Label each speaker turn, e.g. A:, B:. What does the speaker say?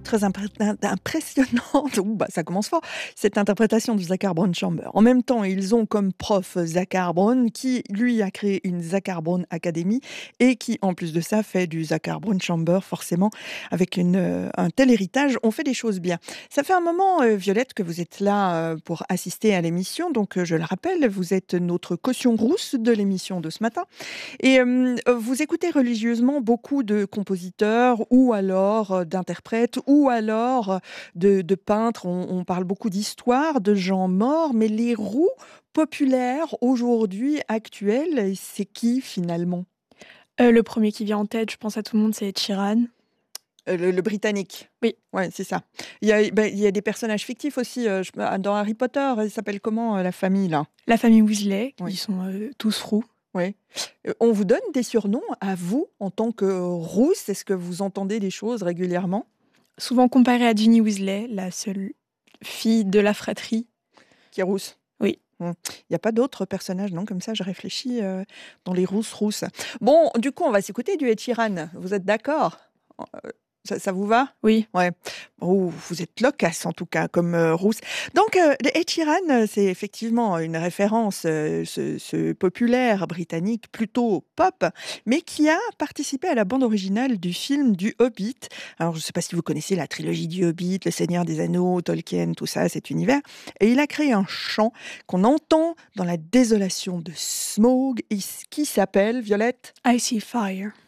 A: très impressionnante, ça commence fort, cette interprétation de Zachar Braunschamber. En même temps, ils ont comme prof Zachar Braun, qui lui a créé une Zachar Braun Academy et qui, en plus de ça, fait du Zachar Braunschamber, forcément, avec un tel héritage, on fait des choses bien. Ça fait un moment, Violette, que vous êtes là pour assister à l'émission, donc je le rappelle, vous êtes notre caution rousse de l'émission de ce matin. Et vous écoutez religieusement beaucoup de compositeurs ou alors d'interprètes ou alors de peintres. On parle beaucoup d'histoire, de gens morts, mais les roues populaires aujourd'hui, actuelles, c'est qui finalement?
B: Le premier qui vient en tête, je pense à tout le monde, c'est Ed Sheeran.
A: Le britannique.
B: Oui.
A: Ouais, c'est ça. Il y a des personnages fictifs aussi, dans Harry Potter, elle s'appelle comment, la famille là?
B: La famille Weasley,
A: Oui.
B: qui sont, tous roux.
A: Oui. On vous donne des surnoms à vous, en tant que rousse? Est-ce que vous entendez des choses régulièrement?
B: Souvent comparée à Ginny Weasley, la seule fille de la fratrie.
A: Qui est rousse?
B: Oui.
A: Mmh. Il y a pas d'autres personnages, non, comme ça? Je réfléchis, dans les rousses. Bon, du coup, on va s'écouter du Ed Sheeran. Vous êtes d'accord? Ça vous va?
B: Oui.
A: Ouais. Oh, vous êtes loquace en tout cas comme, rousse. Donc, le Ed Sheeran, c'est effectivement une référence, ce populaire britannique plutôt pop, mais qui a participé à la bande originale du film du Hobbit. Alors je ne sais pas si vous connaissez la trilogie du Hobbit, Le Seigneur des Anneaux, Tolkien, tout ça, cet univers, et il a créé un chant qu'on entend dans la désolation de Smaug et qui s'appelle, Violette?
B: I See Fire.